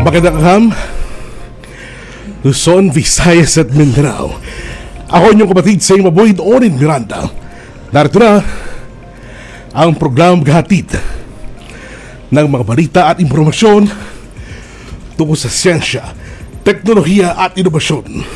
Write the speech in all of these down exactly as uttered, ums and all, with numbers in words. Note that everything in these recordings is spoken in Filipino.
Magandang ham, Luzon, Visayas at Mindanao. Ako inyong kapatid sa iyong mabuhay Orin Miranda. Narito na ang program gahatid ng mga balita at impormasyon tungkol sa siyensya, teknolohiya at inobasyon.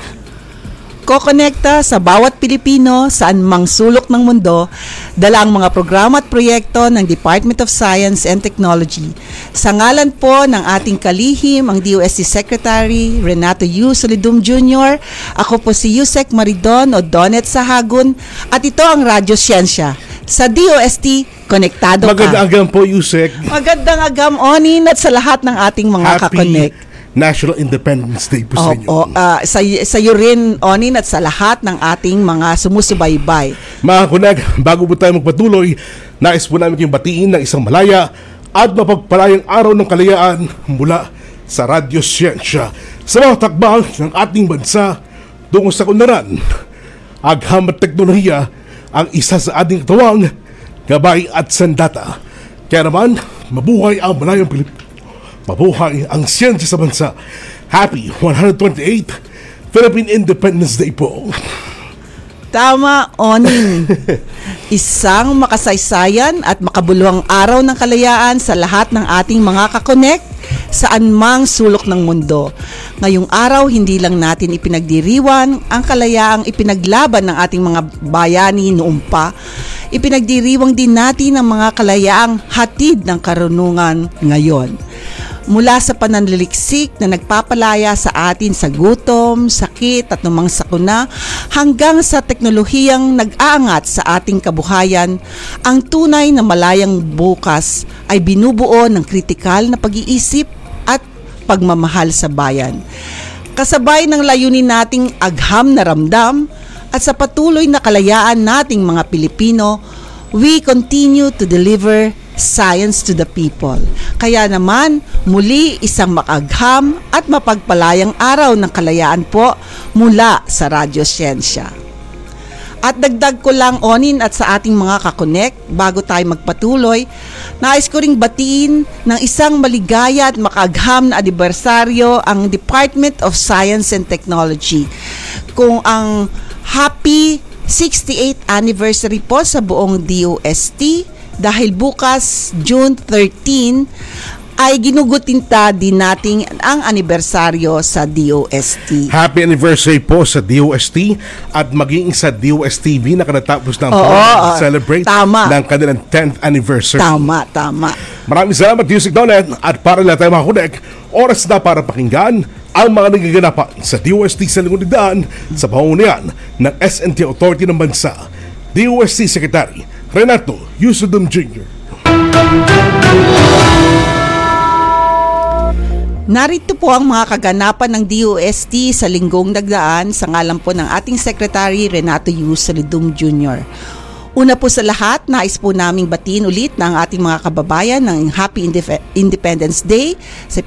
Kokonekta sa bawat Pilipino saan mang sulok ng mundo, dala ang mga programa at proyekto ng Department of Science and Technology. Sa ngalan po ng ating kalihim, ang D O S T Secretary Renato U. Solidum Junior, ako po si Yusek Maridon o Donet Sahagun at ito ang Radyo Siyensya. Sa D O S T, konektado ka. Magandang agam po, Yusek. Magandang agam, Onin, at sa lahat ng ating mga Happy kakonek. National Independence Day po sa inyo. Oh, oh, uh, sa, sa iyo rin, Onin, at sa lahat ng ating mga sumusubaybay. Mga kunag, bago po tayo magpatuloy, nais po namin kayong batiin ng isang malaya at mapagpalayang araw ng kalayaan mula sa Radyo Siyensya sa mga takbang ng ating bansa tungo sa kundaran. Agham at teknolohiya ang isa sa ating katawang gabay at sandata. Kaya naman, mabuhay ang malayang Pilipino. Mabuhay ang siyensya sa bansa. Happy one hundred twenty-eighth Philippine Independence Day po. Tama, Onin. Isang makasaysayan at makabuluhang araw ng kalayaan sa lahat ng ating mga kakonek saan mang sulok ng mundo. Ngayong araw, hindi lang natin ipinagdiriwan ang kalayaang ipinaglaban ng ating mga bayani noong pa. Ipinagdiriwang din natin ang mga kalayaang hatid ng karunungan ngayon. Mula sa pananliliksik na nagpapalaya sa atin sa gutom, sakit at numang sakuna hanggang sa teknolohiyang nag-aangat sa ating kabuhayan, ang tunay na malayang bukas ay binubuo ng kritikal na pag-iisip at pagmamahal sa bayan. Kasabay ng layunin nating agham na ramdam at sa patuloy na kalayaan nating mga Pilipino, we continue to deliver science to the people. Kaya naman, muli isang makagham at mapagpalayang araw ng kalayaan po mula sa Radyo Siyensya. At dagdag ko lang, Onin, at sa ating mga kakonek, bago tayo magpatuloy, nais ko ring batiin ng isang maligaya at makagham na anibersaryo ang Department of Science and Technology. Kung ang happy sixty-eighth anniversary po sa buong D O S T, dahil bukas, June thirteenth, ay ginugutinta din natin ang anibersaryo sa D O S T. Happy anniversary po sa D O S T at maging sa D O S T V na katatapos ng Oo, celebrate tama. ng kanilang tenth anniversary. Tama, tama. Maraming salamat, Yusek Donet, at para lang tayo mga kunek, oras na para pakinggan ang mga nagaganapan sa D O S T sa lingkunidaan sa pangungunian ng S N T Authority ng Bansa. D O S T Secretary Renato U. Solidum Junior Narito po ang mga kaganapan ng D O S T sa linggong nagdaan sa ngalan po ng ating Secretary Renato U. Solidum Junior Una po sa lahat, nais po naming batiin ulit ng ating mga kababayan ng Happy Indef- Independence Day sa